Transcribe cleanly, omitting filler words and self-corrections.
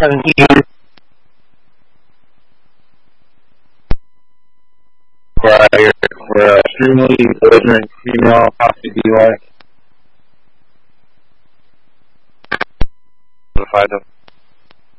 We're extremely belligerent female posse DUI. Notify them.